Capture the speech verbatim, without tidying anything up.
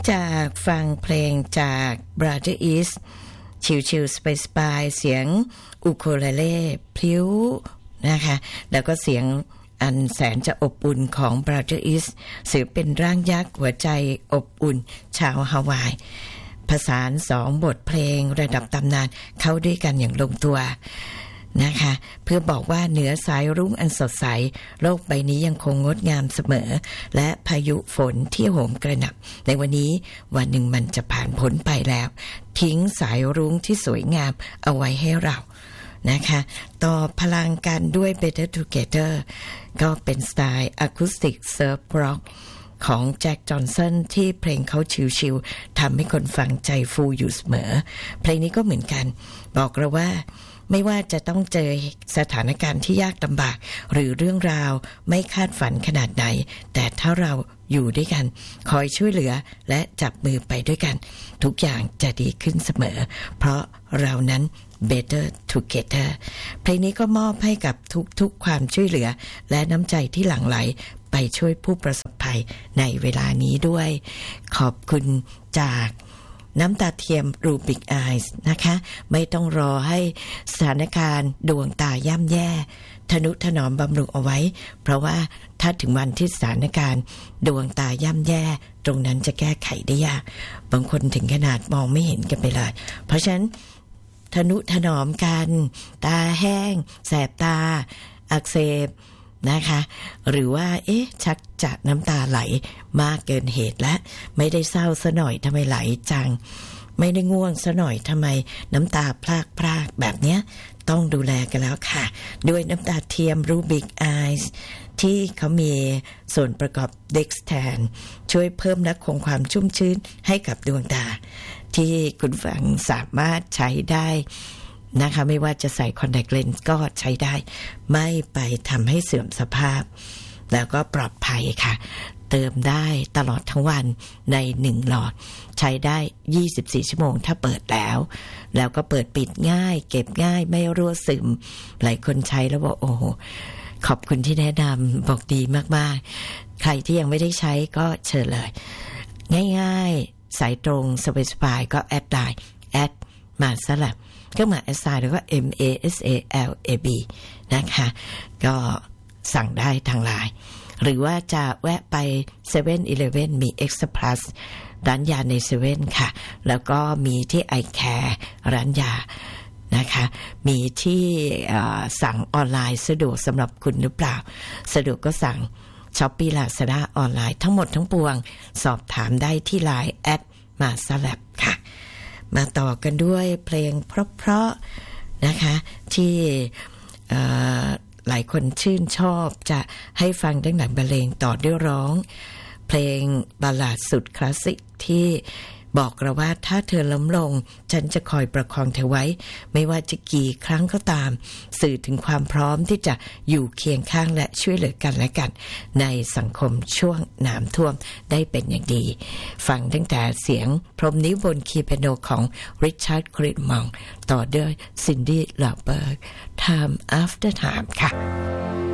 จากฟังเพลงจาก Brother East ชิลๆสบายๆเสียงอูคูเลเล่พลิ้วนะคะแล้วก็เสียงอันแสนจะอบอุ่นของ Brother East สืบเป็นร่างยักษ์หัวใจอบอุ่นชาวฮาวายผสานสองบทเพลงระดับตำนานเข้าด้วยกันอย่างลงตัวนะคะเพื่อบอกว่าเหนือสายรุ้งอันสดใสโลกใบนี้ยังคงงดงามเสมอและพายุฝนที่โหมกระหน่ำในวันนี้วันหนึ่งมันจะผ่านพ้นไปแล้วทิ้งสายรุ้งที่สวยงามเอาไว้ให้เรานะคะต่อพลังกันด้วย Better Together ก็เป็นสไตล์อะคูสติกเซิร์ฟร็อกของแจ็คจอห์นสันที่เพลงเขาชิลๆทำให้คนฟังใจฟูอยู่เสมอเพลงนี้ก็เหมือนกันบอกเราว่าไม่ว่าจะต้องเจอสถานการณ์ที่ยากลำบากหรือเรื่องราวไม่คาดฝันขนาดไหนแต่ถ้าเราอยู่ด้วยกันคอยช่วยเหลือและจับมือไปด้วยกันทุกอย่างจะดีขึ้นเสมอเพราะเรานั้น Better Together เพลงนี้ก็มอบให้กับทุกๆความช่วยเหลือและน้ำใจที่หลั่งไหลไปช่วยผู้ประสบภัยในเวลานี้ด้วยขอบคุณจากน้ำตาเทียมรูบิกไอส์นะคะไม่ต้องรอให้สถานการณ์ดวงตาย่ำแย่ทนุถนอมบำรุงเอาไว้เพราะว่าถ้าถึงวันที่สถานการณ์ดวงตาย่ำแย่ตรงนั้นจะแก้ไขได้ยากบางคนถึงขนาดมองไม่เห็นกันไปเลยเพราะฉะนั้นทนุถนอมกันตาแห้งแสบตาอักเสบนะคะหรือว่าเอ๊ะชักจะน้ำตาไหลมากเกินเหตุและไม่ได้เศร้าซะหน่อยทำไมไหลจังไม่ได้ง่วงซะหน่อยทำไมน้ำตาพรากๆแบบเนี้ยต้องดูแลกันแล้วค่ะด้วยน้ำตาเทียมรูบิกไอส์ที่เขามีส่วนประกอบเด็กซ์แทนช่วยเพิ่มและคงความชุ่มชื้นให้กับดวงตาที่คุณฟังสามารถใช้ได้นะคะไม่ว่าจะใส่คอนแทคเลนส์ก็ใช้ได้ไม่ไปทำให้เสื่อมสภาพแล้วก็ปลอดภัยค่ะเติมได้ตลอดทั้งวันในหนึ่งหลอดใช้ได้ยี่สิบสี่ชั่วโมงถ้าเปิดแล้วแล้วก็เปิดปิดง่ายเก็บง่ายไม่รั่วซึมหลายคนใช้แล้วบอกโอ้โหขอบคุณที่แนะนำบอกดีมากๆใครที่ยังไม่ได้ใช้ก็เชิญเลยง่ายๆสายตรงสบายๆก็แอดไลน์แอดมาสลับก็มาแอดไซน์แล้วก็ M A S A L A B นะคะก็สั่งได้ทางไลน์หรือว่าจะแวะไป เซเว่นอีเลฟเว่น มี Extra Plus ร้านยาในเซเว่นค่ะแล้วก็มีที่ I Care ร้านยานะคะมีที่สั่งออนไลน์สะดวกสำหรับคุณหรือเปล่าสะดวกก็สั่ง Shopee Lazada ออนไลน์ทั้งหมดทั้งปวงสอบถามได้ที่ไลน์แอดมาสลับค่ะมาต่อกันด้วยเพลงเพราะๆนะคะที่หลายคนชื่นชอบจะให้ฟังดังหนังบรรเลงต่อด้วยร้องเพลงบัลลาดสุดคลาสสิกที่บอกเราว่าถ้าเธอล้มลงฉันจะคอยประคองเธอไว้ไม่ว่าจะกี่ครั้งก็ตามสื่อถึงความพร้อมที่จะอยู่เคียงข้างและช่วยเหลือกันและกันในสังคมช่วงน้ำท่วมได้เป็นอย่างดีฟังตั้งแต่เสียงพรมนิ้วบนคีย์เปียโนของริชาร์ดคริตมองต่อด้วยซินดี้ลาเบิร์ก Time After Time ค่ะ